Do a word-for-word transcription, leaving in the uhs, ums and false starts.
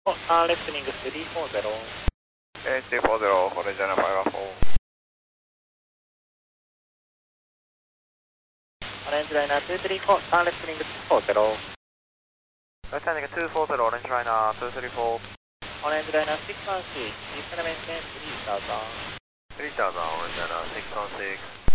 uh, listening three four zero. Okay, three four zero, Orange Liner five four. Orange Liner two three four, uh, listening two four zero. Listening two four zero, Orange Liner two three four. Orange Liner six one six, Eastern maintain three thousand. three thousand, Orange Liner six one six.